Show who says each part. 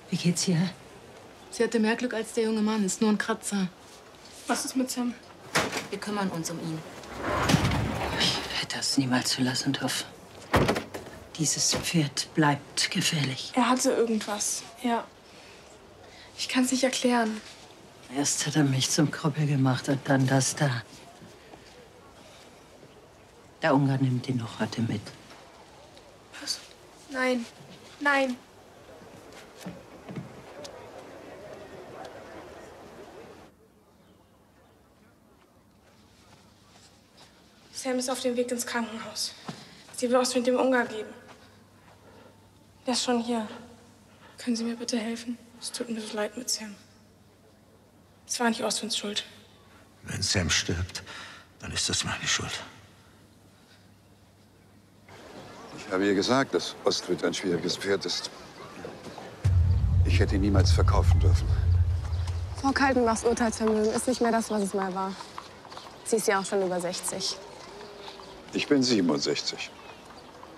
Speaker 1: Wie geht's ihr?
Speaker 2: Sie hatte mehr Glück als der junge Mann. Ist nur ein Kratzer.
Speaker 3: Was ist mit Sam?
Speaker 2: Wir kümmern uns um ihn.
Speaker 1: Ich hätte das niemals zulassen dürfen. Dieses Pferd bleibt gefährlich.
Speaker 3: Er hatte irgendwas, ja. Ich kann es nicht erklären.
Speaker 1: Erst hat er mich zum Krüppel gemacht und dann das da. Der Ungar nimmt ihn noch heute mit.
Speaker 3: Was? Nein, nein. Sam ist auf dem Weg ins Krankenhaus. Sie will was mit dem Ungar geben. Der ist schon hier. Können Sie mir bitte helfen? Es tut mir so leid mit Sam. Es war nicht Ostwinds Schuld.
Speaker 4: Wenn Sam stirbt, dann ist das meine Schuld.
Speaker 5: Ich habe ihr gesagt, dass Ostwind ein schwieriges Pferd ist. Ich hätte ihn niemals verkaufen dürfen.
Speaker 6: Frau Kaltenbachs Urteilsvermögen ist nicht mehr das, was es mal war. Sie ist ja auch schon über 60.
Speaker 5: Ich bin 67.